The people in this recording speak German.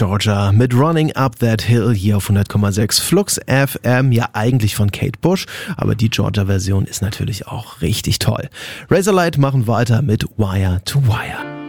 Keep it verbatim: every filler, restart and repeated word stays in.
Georgia mit Running Up That Hill hier auf hundert Komma sechs Flux F M, ja eigentlich von Kate Bush, aber die Georgia-Version ist natürlich auch richtig toll. Razorlight machen weiter mit Wire to Wire.